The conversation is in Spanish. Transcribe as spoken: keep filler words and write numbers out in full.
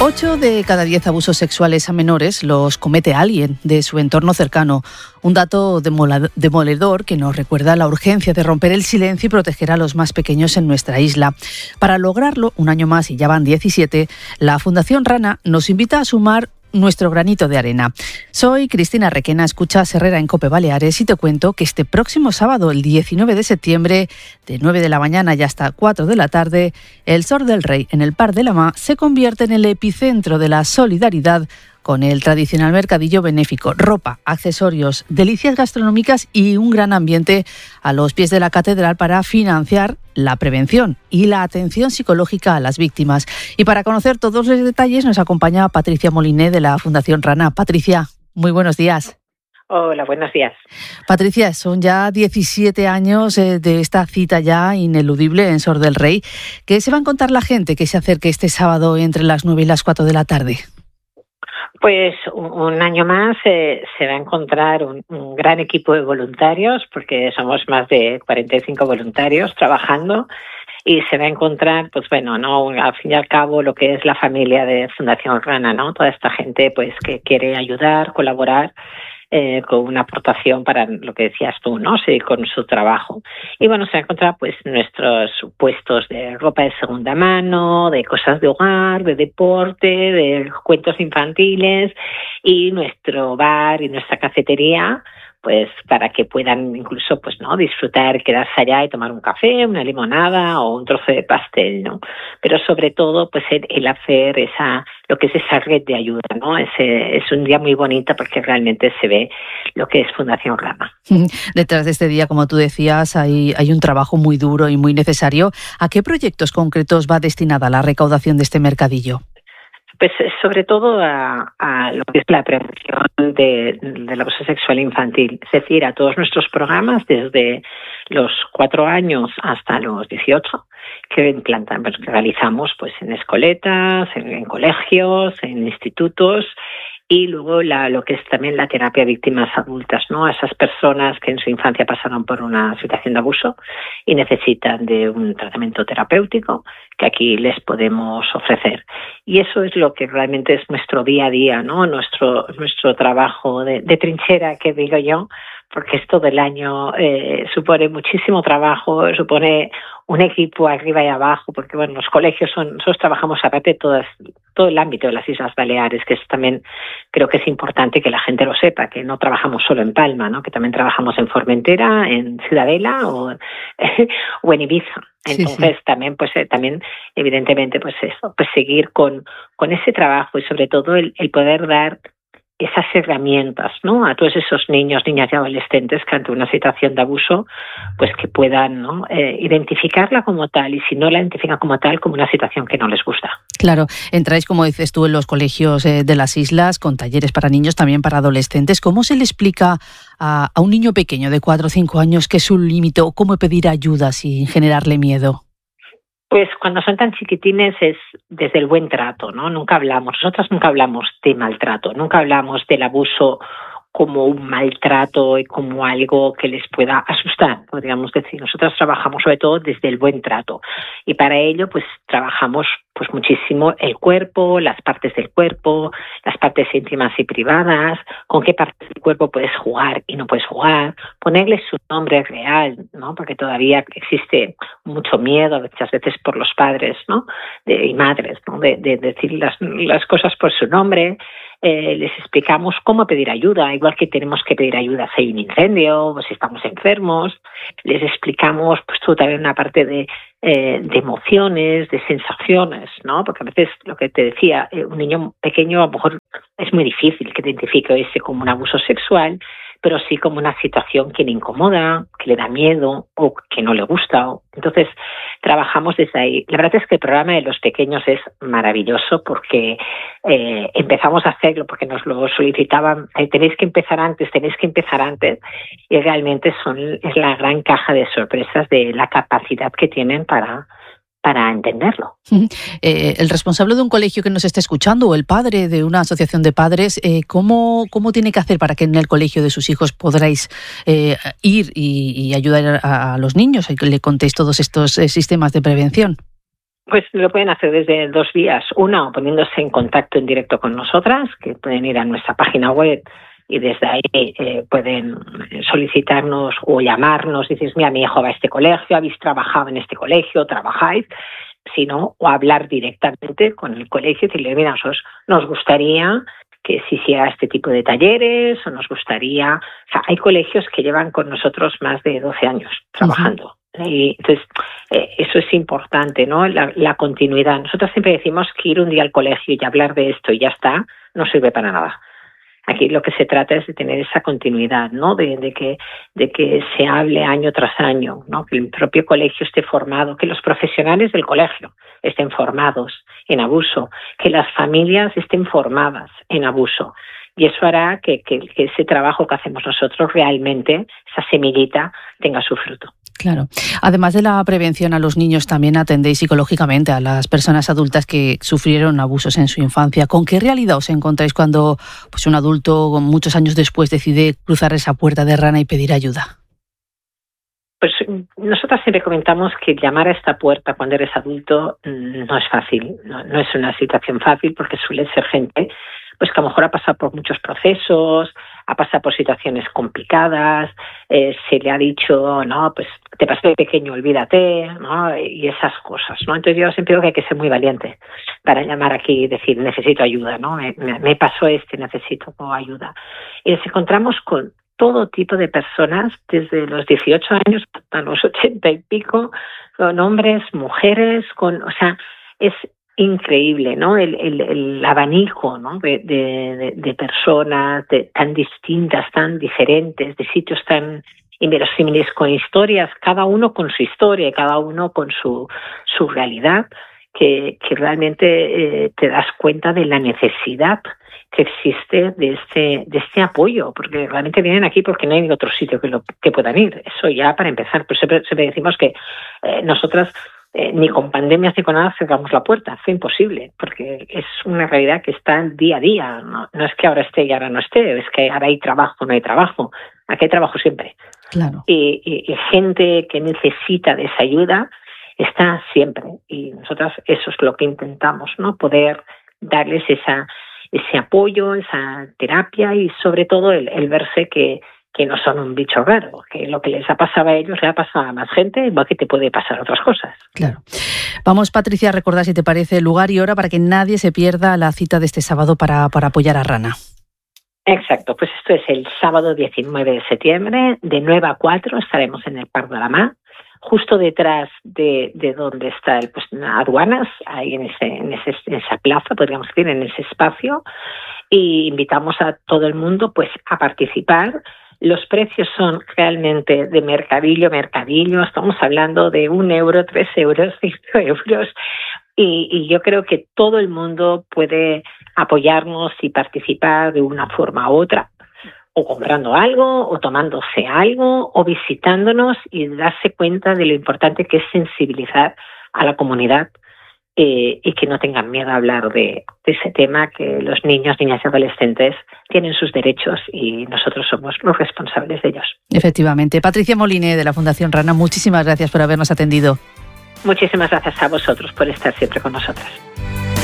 Ocho de cada diez abusos sexuales a menores los comete alguien de su entorno cercano. Un dato demoledor que nos recuerda la urgencia de romper el silencio y proteger a los más pequeños en nuestra isla. Para lograrlo, un año más, y ya van diecisiete, la Fundación Rana nos invita a sumar nuestro granito de arena. Soy Cristina Requena, escuchas Herrera en COPE Baleares y te cuento que este próximo sábado, el diecinueve de septiembre, de nueve de la mañana y hasta cuatro de la tarde, el Sor del Rey en el Parc de la Mar se convierte en el epicentro de la solidaridad con el tradicional mercadillo benéfico, ropa, accesorios, delicias gastronómicas y un gran ambiente a los pies de la catedral para financiar la prevención y la atención psicológica a las víctimas. Y para conocer todos los detalles nos acompaña Patricia Moliné de la Fundación Rana. Patricia, muy buenos días. Hola, buenos días. Patricia, son ya diecisiete años eh, de esta cita ya ineludible en Sor del Rey. ¿Qué se va a encontrar la gente que se acerque este sábado entre las nueve y las cuatro de la tarde? Pues un año más eh, se va a encontrar un, un gran equipo de voluntarios, porque somos más de cuarenta y cinco voluntarios trabajando, y se va a encontrar, pues bueno, no, al fin y al cabo, lo que es la familia de Fundación Rana, ¿no? Toda esta gente, pues, que quiere ayudar, colaborar. Eh, con una aportación para lo que decías tú, ¿no? Sí, con su trabajo. Y bueno, se va a encontrar pues nuestros puestos de ropa de segunda mano, de cosas de hogar, de deporte, de cuentos infantiles, y nuestro bar y nuestra cafetería, pues para que puedan incluso pues no disfrutar, quedarse allá y tomar un café, una limonada o un trozo de pastel, ¿no? Pero sobre todo pues el, el hacer esa lo que es esa red de ayuda, ¿no? Ese, es un día muy bonito porque realmente se ve lo que es Fundación Rana. Detrás de este día, como tú decías, hay, hay un trabajo muy duro y muy necesario. ¿A qué proyectos concretos va destinada la recaudación de este mercadillo? Pues sobre todo a, a lo que es la prevención de, del abuso sexual infantil, es decir, a todos nuestros programas desde los cuatro años hasta los dieciocho que implantan, pues, que realizamos pues en escoletas, en, en colegios, en institutos. Y luego la, lo que es también la terapia a víctimas adultas, ¿no? A esas personas que en su infancia pasaron por una situación de abuso y necesitan de un tratamiento terapéutico que aquí les podemos ofrecer. Y eso es lo que realmente es nuestro día a día, ¿no? Nuestro, nuestro trabajo de, de trinchera, que digo yo, porque esto del año eh, supone muchísimo trabajo, supone un equipo arriba y abajo, porque bueno, los colegios son, nosotros trabajamos aparte de todas, todo el ámbito de las Islas Baleares, que es también, creo que es importante que la gente lo sepa, que no trabajamos solo en Palma, ¿no? Que también trabajamos en Formentera, en Ciudadela o, o en Ibiza. Entonces sí, sí. también, pues eh, también evidentemente, pues eso, pues seguir con, con ese trabajo y sobre todo el, el poder dar esas herramientas, ¿no? A todos esos niños, niñas y adolescentes que ante una situación de abuso, pues que puedan, ¿no? eh, identificarla como tal, y si no la identifican como tal, como una situación que no les gusta. Claro, entráis, como dices tú, en los colegios eh, de las islas con talleres para niños, también para adolescentes. ¿Cómo se le explica a, a un niño pequeño de cuatro o cinco años qué es un límite o cómo pedir ayuda sin generarle miedo? Pues cuando son tan chiquitines es desde el buen trato, ¿no? Nunca hablamos, nosotras nunca hablamos de maltrato, nunca hablamos del abuso como un maltrato y como algo que les pueda asustar, podríamos decir. Nosotras trabajamos sobre todo desde el buen trato y para ello pues trabajamos pues muchísimo el cuerpo, las partes del cuerpo, las partes íntimas y privadas, con qué partes del cuerpo puedes jugar y no puedes jugar, ponerles su nombre real, ¿no? Porque todavía existe mucho miedo muchas veces por los padres, ¿no? De, y madres, ¿no? De, de decir las, las cosas por su nombre. Eh, les explicamos cómo pedir ayuda, igual que tenemos que pedir ayuda si hay un incendio o si estamos enfermos. Les explicamos pues todo también una parte de, eh, de emociones, de sensaciones, ¿no? Porque a veces lo que te decía, eh, un niño pequeño a lo mejor es muy difícil que identifique ese como un abuso sexual, pero sí como una situación que le incomoda, que le da miedo o que no le gusta. Entonces, trabajamos desde ahí. La verdad es que el programa de los pequeños es maravilloso porque eh, empezamos a hacerlo porque nos lo solicitaban. Eh, tenéis que empezar antes, tenéis que empezar antes. Y realmente son es la gran caja de sorpresas de la capacidad que tienen para... para entenderlo. Eh, el responsable de un colegio que nos esté escuchando o el padre de una asociación de padres, eh, ¿cómo, ¿cómo tiene que hacer para que en el colegio de sus hijos podráis eh, ir y, y ayudar a, a los niños y que le contéis todos estos eh, sistemas de prevención? Pues lo pueden hacer desde dos vías. Una, poniéndose en contacto en directo con nosotras, que pueden ir a nuestra página web y desde ahí eh, pueden solicitarnos o llamarnos, decir, mira, mi hijo va a este colegio, habéis trabajado en este colegio, trabajáis, sino o hablar directamente con el colegio y decirle, mira, nosotros nos gustaría que se hiciera este tipo de talleres o nos gustaría... O sea, hay colegios que llevan con nosotros más de doce años trabajando. Uh-huh. Y entonces, eh, eso es importante, ¿no? La, la continuidad. Nosotros siempre decimos que ir un día al colegio y hablar de esto y ya está, no sirve para nada. Aquí lo que se trata es de tener esa continuidad, ¿no? De, de que de que se hable año tras año, ¿no? Que el propio colegio esté formado, que los profesionales del colegio estén formados en abuso, que las familias estén formadas en abuso. Y eso hará que, que, que ese trabajo que hacemos nosotros realmente, esa semillita, tenga su fruto. Claro. Además de la prevención a los niños, también atendéis psicológicamente a las personas adultas que sufrieron abusos en su infancia. ¿Con qué realidad os encontráis cuando pues, un adulto muchos años después decide cruzar esa puerta de rana y pedir ayuda? Pues nosotras siempre comentamos que llamar a esta puerta cuando eres adulto no es fácil, no, no es una situación fácil porque suele ser gente pues que a lo mejor ha pasado por muchos procesos, ha pasado por situaciones complicadas, eh, se le ha dicho, no, pues te pasé de pequeño, olvídate, ¿no? Y esas cosas, ¿no? Entonces yo siempre digo que hay que ser muy valiente para llamar aquí y decir, necesito ayuda, ¿no? Me, me, me pasó este, necesito ayuda. Y nos encontramos con todo tipo de personas, desde los dieciocho años hasta los ochenta y pico, con hombres, mujeres, con, o sea, es increíble, ¿no? El, el, el abanico, ¿no? de, de, de personas de, tan distintas, tan diferentes, de sitios tan inverosímiles, con historias, cada uno con su historia, cada uno con su, su realidad, que, que realmente eh, te das cuenta de la necesidad que existe de este de este apoyo, porque realmente vienen aquí porque no hay otro sitio que lo que puedan ir. Eso ya para empezar, pero siempre, siempre decimos que eh, nosotras eh, ni con pandemias ni con nada cerramos la puerta, es imposible, porque es una realidad que está día a día, no, no es que ahora esté y ahora no esté, es que ahora hay trabajo, no hay trabajo, aquí hay trabajo siempre. Claro. Y, y, y gente que necesita de esa ayuda está siempre, y nosotras eso es lo que intentamos, ¿no? Poder darles esa ese apoyo, esa terapia y sobre todo el, el verse que, que no son un bicho raro, que lo que les ha pasado a ellos le ha pasado a más gente, igual que te puede pasar otras cosas. Claro. Vamos, Patricia, a recordar, si te parece, lugar y hora para que nadie se pierda la cita de este sábado para, para apoyar a Rana. Exacto, pues esto es el sábado diecinueve de septiembre, de nueve a cuatro estaremos en el Parc de la Mar, justo detrás de, de donde está el, pues, aduanas, ahí en, ese, en, ese, en esa plaza, podríamos decir, en ese espacio, y invitamos a todo el mundo pues a participar. Los precios son realmente de mercadillo, mercadillo, estamos hablando de un euro, tres euros, cinco euros, y, y yo creo que todo el mundo puede apoyarnos y participar de una forma u otra, o comprando algo, o tomándose algo, o visitándonos y darse cuenta de lo importante que es sensibilizar a la comunidad eh, y que no tengan miedo a hablar de, de ese tema, que los niños, niñas y adolescentes tienen sus derechos y nosotros somos los responsables de ellos. Efectivamente. Patricia Moliné, de la Fundación Rana, muchísimas gracias por habernos atendido. Muchísimas gracias a vosotros por estar siempre con nosotras.